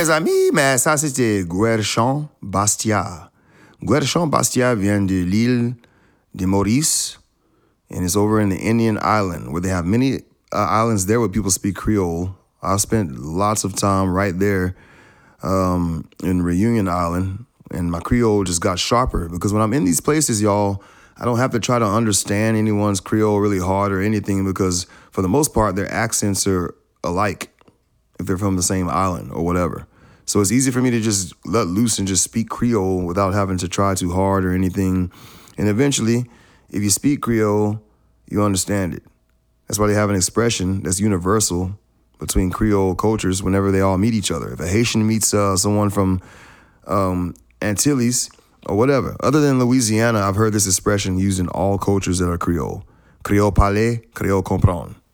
mes amis, mais ça c'était Guerchon Bastia. Guerchon Bastia vient de l'île de Maurice, and it's over in the Indian island where they have many islands there where people speak Creole. I've spent lots of time right there in Reunion Island, and my Creole just got sharper because when I'm in these places, y'all, I don't have to try to understand anyone's Creole really hard or anything because for the most part, their accents are alike if they're from the same island or whatever. So it's easy for me to just let loose and just speak Creole without having to try too hard or anything. And eventually, if you speak Creole, you understand it. That's why they have an expression that's universal between Creole cultures whenever they all meet each other. If a Haitian meets someone from Antilles or whatever, other than Louisiana, I've heard this expression used in all cultures that are Creole. Creole parler, Creole comprendre.